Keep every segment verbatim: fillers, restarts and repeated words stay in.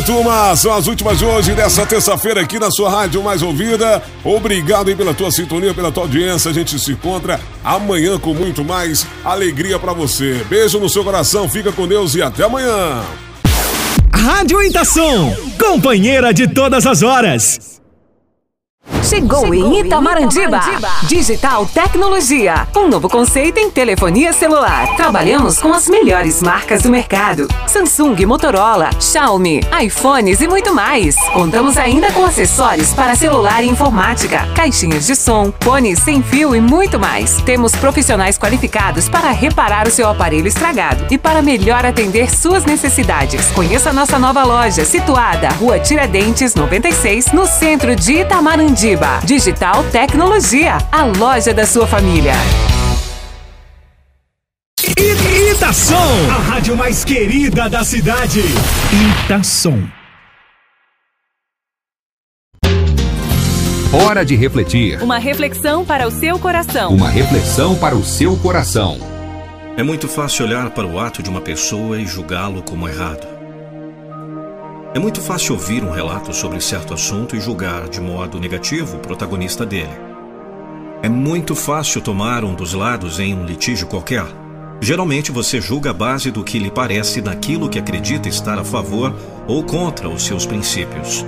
Turma, são as últimas de hoje, dessa terça-feira aqui na sua rádio mais ouvida. Obrigado aí pela tua sintonia, pela tua audiência. A gente se encontra amanhã com muito mais alegria pra você. Beijo no seu coração, fica com Deus e até amanhã. Rádio Itação, companheira de todas as horas. Chegou, Chegou em Itamarandiba. Itamarandiba. Digital Tecnologia. Um novo conceito em telefonia celular. Trabalhamos com as melhores marcas do mercado. Samsung, Motorola, Xiaomi, iPhones e muito mais. Contamos ainda com acessórios para celular e informática, caixinhas de som, fones sem fio e muito mais. Temos profissionais qualificados para reparar o seu aparelho estragado e para melhor atender suas necessidades. Conheça a nossa nova loja, situada Rua Tiradentes noventa e seis, no centro de Itamarandiba. Digital Tecnologia, a loja da sua família. Itação, a rádio mais querida da cidade. Itação. Hora de refletir. Uma reflexão para o seu coração. Uma reflexão para o seu coração. É muito fácil olhar para o ato de uma pessoa e julgá-lo como errado. É muito fácil ouvir um relato sobre certo assunto e julgar de modo negativo o protagonista dele. É muito fácil tomar um dos lados em um litígio qualquer. Geralmente você julga a base do que lhe parece naquilo que acredita estar a favor ou contra os seus princípios.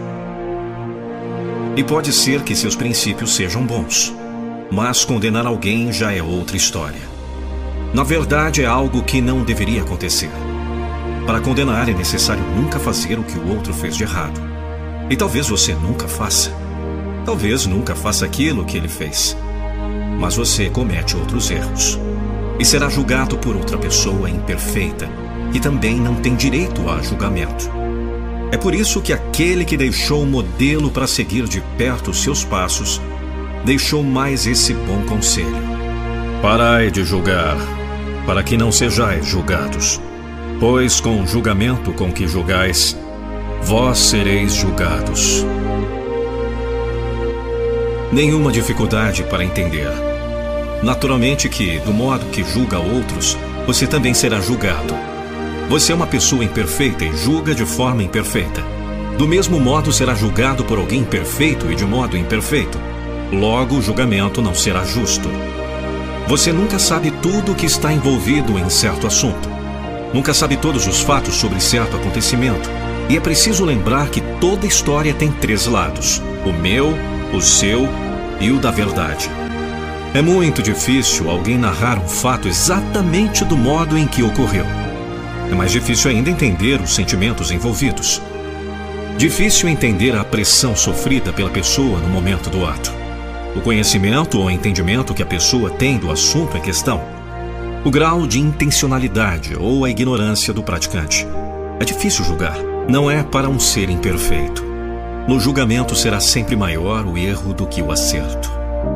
E pode ser que seus princípios sejam bons, mas condenar alguém já é outra história. Na verdade, é algo que não deveria acontecer. Para condenar é necessário nunca fazer o que o outro fez de errado. E talvez você nunca faça. Talvez nunca faça aquilo que ele fez. Mas você comete outros erros. E será julgado por outra pessoa imperfeita, que também não tem direito a julgamento. É por isso que aquele que deixou o modelo para seguir de perto os seus passos, deixou mais esse bom conselho. Parai de julgar, para que não sejais julgados. Pois com o julgamento com que julgais, vós sereis julgados. Nenhuma dificuldade para entender. Naturalmente que, do modo que julga outros, você também será julgado. Você é uma pessoa imperfeita e julga de forma imperfeita. Do mesmo modo será julgado por alguém perfeito e de modo imperfeito. Logo, o julgamento não será justo. Você nunca sabe tudo o que está envolvido em certo assunto. Nunca sabe todos os fatos sobre certo acontecimento. E é preciso lembrar que toda história tem três lados: o meu, o seu e o da verdade. É muito difícil alguém narrar um fato exatamente do modo em que ocorreu. É mais difícil ainda entender os sentimentos envolvidos. Difícil entender a pressão sofrida pela pessoa no momento do ato. O conhecimento ou entendimento que a pessoa tem do assunto em questão. O grau de intencionalidade ou a ignorância do praticante. É difícil julgar. Não é para um ser imperfeito. No julgamento será sempre maior o erro do que o acerto.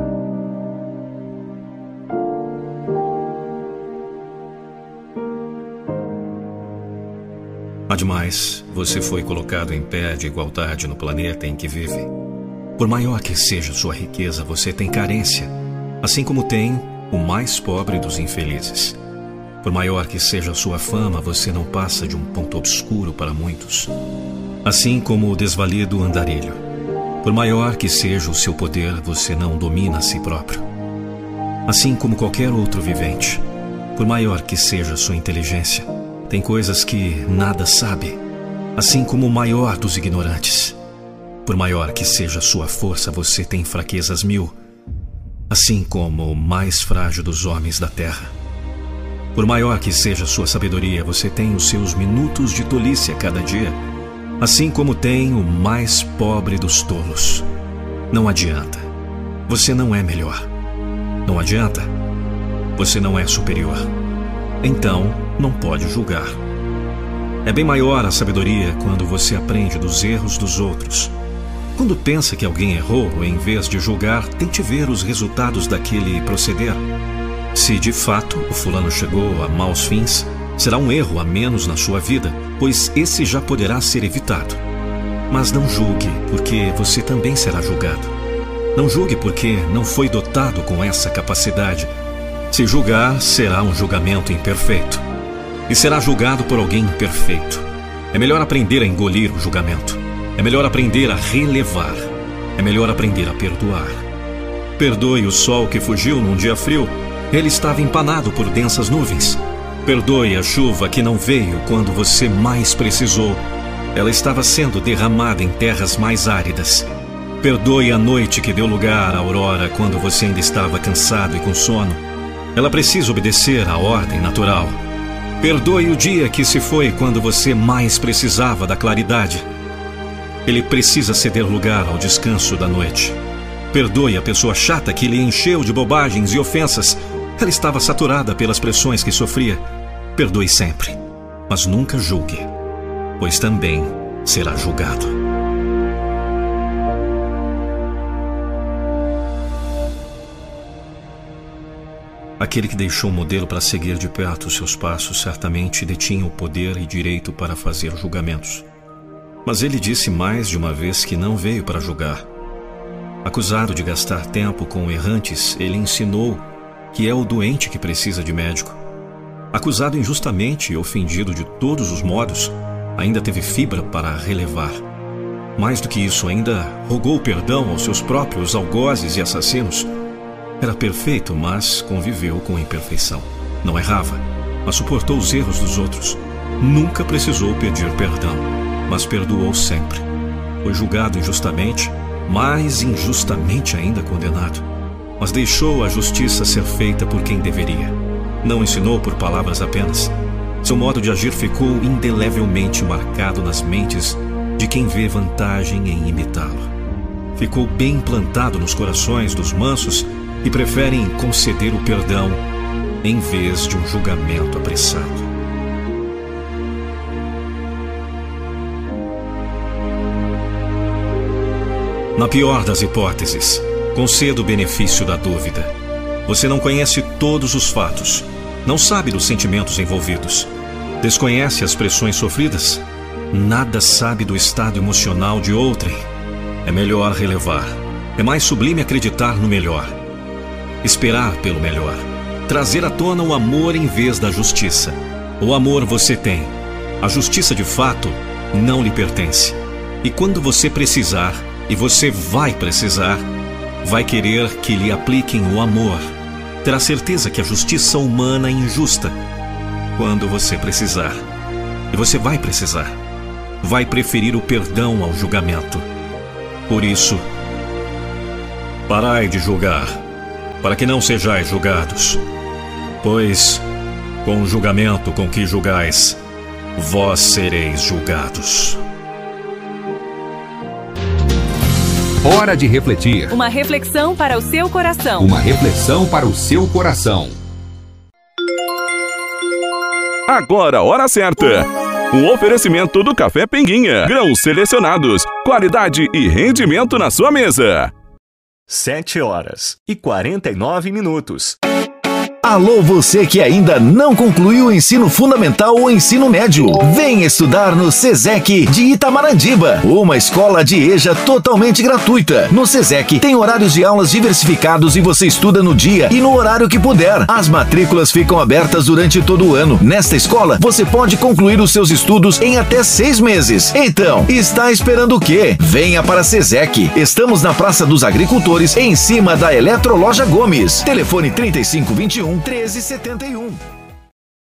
Ademais, você foi colocado em pé de igualdade no planeta em que vive. Por maior que seja sua riqueza, você tem carência, assim como tem o mais pobre dos infelizes. Por maior que seja sua fama, você não passa de um ponto obscuro para muitos, assim como o desvalido andarilho. Por maior que seja o seu poder, você não domina a si próprio, assim como qualquer outro vivente. Por maior que seja sua inteligência, tem coisas que nada sabe, assim como o maior dos ignorantes. Por maior que seja sua força, você tem fraquezas mil, assim como o mais frágil dos homens da terra. Por maior que seja sua sabedoria, você tem os seus minutos de tolice a cada dia, assim como tem o mais pobre dos tolos. Não adianta. Você não é melhor. Não adianta. Você não é superior. Então, não pode julgar. É bem maior a sabedoria quando você aprende dos erros dos outros. Quando pensa que alguém errou, em vez de julgar, tente ver os resultados daquele proceder. Se de fato o fulano chegou a maus fins, será um erro a menos na sua vida, pois esse já poderá ser evitado. Mas não julgue, porque você também será julgado. Não julgue porque não foi dotado com essa capacidade. Se julgar, será um julgamento imperfeito. E será julgado por alguém imperfeito. É melhor aprender a engolir o julgamento. É melhor aprender a relevar. É melhor aprender a perdoar. Perdoe o sol que fugiu num dia frio. Ele estava empanado por densas nuvens. Perdoe a chuva que não veio quando você mais precisou. Ela estava sendo derramada em terras mais áridas. Perdoe a noite que deu lugar à aurora quando você ainda estava cansado e com sono. Ela precisa obedecer à ordem natural. Perdoe o dia que se foi quando você mais precisava da claridade. Ele precisa ceder lugar ao descanso da noite. Perdoe a pessoa chata que lhe encheu de bobagens e ofensas. Ela estava saturada pelas pressões que sofria. Perdoe sempre, mas nunca julgue, pois também será julgado. Aquele que deixou o modelo para seguir de perto os seus passos certamente detinha o poder e direito para fazer julgamentos. Mas ele disse mais de uma vez que não veio para julgar. Acusado de gastar tempo com errantes, ele ensinou que é o doente que precisa de médico. Acusado injustamente e ofendido de todos os modos, ainda teve fibra para relevar. Mais do que isso, ainda rogou perdão aos seus próprios algozes e assassinos. Era perfeito, mas conviveu com a imperfeição. Não errava, mas suportou os erros dos outros. Nunca precisou pedir perdão, mas perdoou sempre. Foi julgado injustamente, mais injustamente ainda condenado. Mas deixou a justiça ser feita por quem deveria. Não ensinou por palavras apenas. Seu modo de agir ficou indelevelmente marcado nas mentes de quem vê vantagem em imitá-lo. Ficou bem implantado nos corações dos mansos que preferem conceder o perdão em vez de um julgamento apressado. Na pior das hipóteses, conceda o benefício da dúvida. Você não conhece todos os fatos, não sabe dos sentimentos envolvidos, desconhece as pressões sofridas, nada sabe do estado emocional de outrem. É melhor relevar, é mais sublime acreditar no melhor, esperar pelo melhor, trazer à tona o amor em vez da justiça. O amor você tem, a justiça de fato não lhe pertence. E quando você precisar, e você vai precisar, vai querer que lhe apliquem o amor. Terá certeza que a justiça humana é injusta. Quando você precisar, e você vai precisar, vai preferir o perdão ao julgamento. Por isso, parai de julgar, para que não sejais julgados. Pois, com o julgamento com que julgais, vós sereis julgados. Hora de refletir. Uma reflexão para o seu coração. Uma reflexão para o seu coração. Agora a hora certa. Um oferecimento do Café Pinguinha. Grãos selecionados, qualidade e rendimento na sua mesa. Sete horas e quarenta e nove minutos. Alô, você que ainda não concluiu o ensino fundamental ou ensino médio. Vem estudar no SESEC de Itamarandiba, uma escola de E J A totalmente gratuita. No SESEC tem horários de aulas diversificados e você estuda no dia e no horário que puder. As matrículas ficam abertas durante todo o ano. Nesta escola, você pode concluir os seus estudos em até seis meses. Então, está esperando o quê? Venha para SESEC. Estamos na Praça dos Agricultores, em cima da Eletroloja Gomes. Telefone trinta e cinco, vinte e um, treze setenta e um.